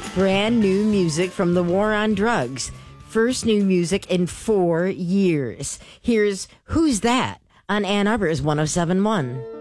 Brand new music from the war on drugs. First new music in 4 years. Here's Who's That on Ann Arbor's 107.1.